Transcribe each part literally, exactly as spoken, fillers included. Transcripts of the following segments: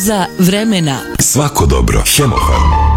Prognoza vremena. Svako dobro. Hemofarm.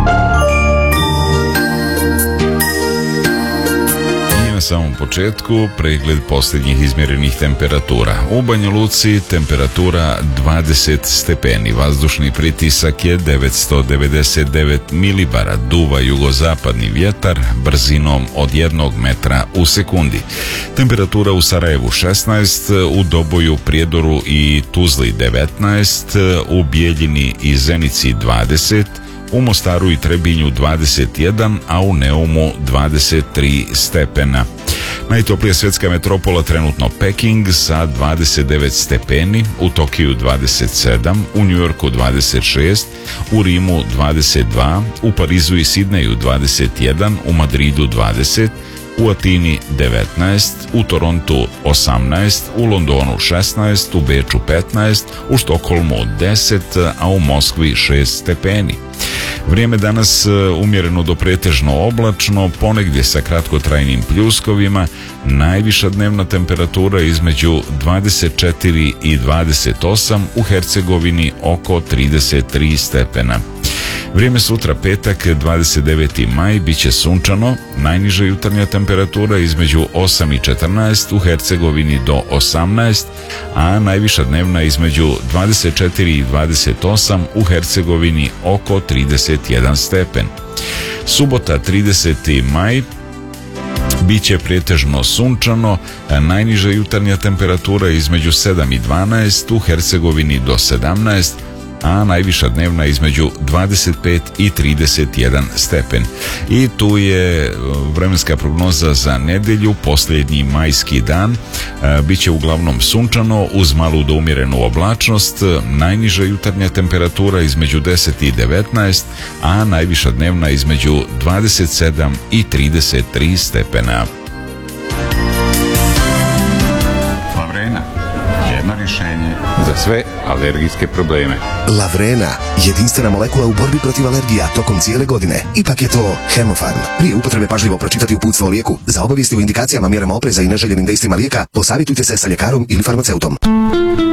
Na samom početku pregled posljednjih izmjerenih temperatura. U Banja Luci temperatura dvadeset stepeni, vazdušni pritisak je devetsto devedeset devet milibara, duva jugozapadni vjetar brzinom od jednog metra u sekundi. Temperatura u Sarajevu šesnaest, u Doboju, Prijedoru i Tuzli devetnaest, u Bijeljini i Zenici dvadeset, u Mostaru i Trebinju dvadeset jedan, a u Neumu dvadeset tri stepena. Najtoplija svjetska metropola trenutno Peking sa dvadeset devet stepeni, u Tokiju dvadeset sedam, u Njujorku dvadeset šest, u Rimu dvadeset dva, u Parizu i Sidneju dvadeset jedan, u Madridu dvadeset, u Atini devetnaest, u Torontu osamnaest, u Londonu šesnaest, u Beču petnaest, u Štokholmu deset, a u Moskvi šest stepeni. Vrijeme danas umjereno do pretežno oblačno, ponegdje sa kratkotrajnim pljuskovima, najviša dnevna temperatura između dvadeset četiri i dvadeset osam, u Hercegovini oko trideset tri stepena. Vrijeme sutra petak dvadeset deveti maj bit će sunčano, najniža jutarnja temperatura između osam i četrnaest, u Hercegovini do osamnaest, a najviša dnevna između dvadeset četiri i dvadeset osam, u Hercegovini oko trideset jedan stepen. Subota trideseti maj biće pretežno sunčano, najniža jutarnja temperatura između sedam i dvanaest, u Hercegovini do sedamnaest, a najviša dnevna između dvadeset pet i trideset jedan stepen. I tu je vremenska prognoza za nedjelju, posljednji majski dan. Biće uglavnom sunčano uz malu do umjerenu oblačnost, najniža jutarnja temperatura između deset i devetnaest, a najviša dnevna između dvadeset sedam i trideset tri stepena. Lavrena, jedno rješenje za sve alergijske probleme. Lavrena, jedinstvena molekula u borbi protiv alergija tokom cijele godine. Ipak je to Hemofarm. Prije upotrebe pažljivo pročitati uputstvo o lijeku. Za obavijesti o indikacijama, mjerama opreza i neželjenim dejstvima lijeka, posavitujte se sa ljekarom ili farmaceutom.